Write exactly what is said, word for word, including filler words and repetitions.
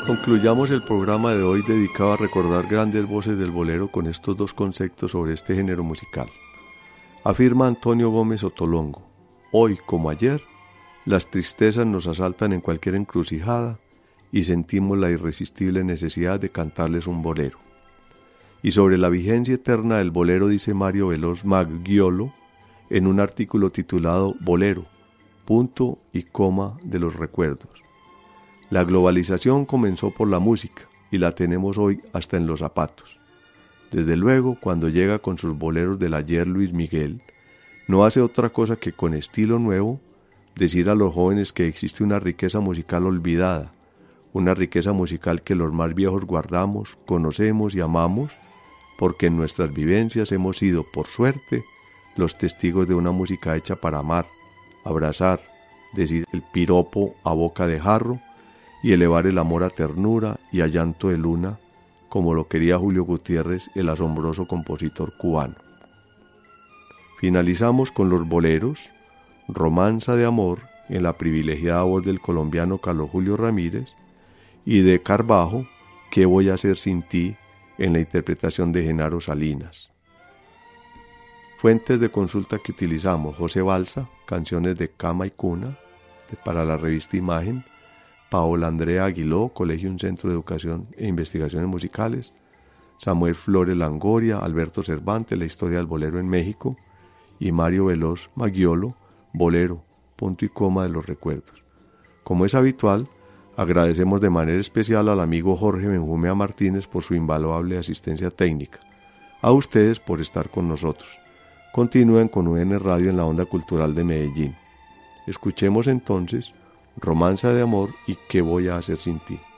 Concluyamos el programa de hoy dedicado a recordar grandes voces del bolero con estos dos conceptos sobre este género musical. Afirma Antonio Gómez Ottolongo: hoy como ayer, las tristezas nos asaltan en cualquier encrucijada y sentimos la irresistible necesidad de cantarles un bolero. Y sobre la vigencia eterna del bolero dice Mario Veloz Maggiolo en un artículo titulado Bolero, punto y coma de los recuerdos. La globalización comenzó por la música y la tenemos hoy hasta en los zapatos. Desde luego, cuando llega con sus boleros del ayer Luis Miguel, no hace otra cosa que con estilo nuevo decir a los jóvenes que existe una riqueza musical olvidada, una riqueza musical que los más viejos guardamos, conocemos y amamos, porque en nuestras vivencias hemos sido, por suerte, los testigos de una música hecha para amar, abrazar, decir el piropo a boca de jarro y elevar el amor a ternura y a llanto de luna, como lo quería Julio Gutiérrez, el asombroso compositor cubano. Finalizamos con los boleros, Romanza de Amor, en la privilegiada voz del colombiano Carlos Julio Ramírez, y de Carbajo, ¿Qué voy a hacer sin ti?, en la interpretación de Genaro Salinas. Fuentes de consulta que utilizamos: José Balsa, Canciones de Cama y Cuna, para la revista Imagen; Paola Andrea Aguiló, Colegio Un Centro de Educación e Investigaciones Musicales; Samuel Flores Langoria, Alberto Cervantes, La historia del bolero en México; y Mario Veloz Maggiolo, Bolero, punto y coma de los recuerdos. Como es habitual, agradecemos de manera especial al amigo Jorge Benjumea Martínez por su invaluable asistencia técnica. A ustedes por estar con nosotros. Continúen con U N Radio en la Onda Cultural de Medellín. Escuchemos entonces Romanza de Amor y ¿Qué voy a hacer sin ti?